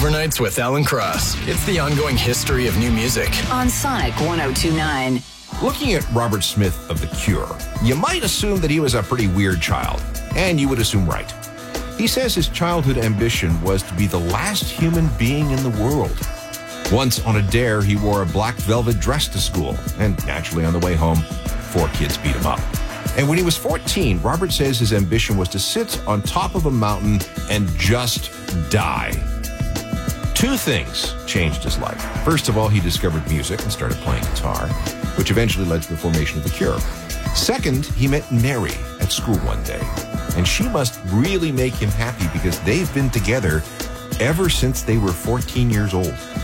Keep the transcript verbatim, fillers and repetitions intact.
Overnights with Alan Cross. It's the ongoing history of new music. On Sonic one oh two point nine. Looking at Robert Smith of The Cure, you might assume that he was a pretty weird child, and you would assume right. He says his childhood ambition was to be the last human being in the world. Once on a dare, he wore a black velvet dress to school, and naturally on the way home, four kids beat him up. And when he was fourteen, Robert says his ambition was to sit on top of a mountain and just die. Two things changed his life. First of all, he discovered music and started playing guitar, which eventually led to the formation of The Cure. Second, he met Mary at school one day, and she must really make him happy because they've been together ever since they were fourteen years old.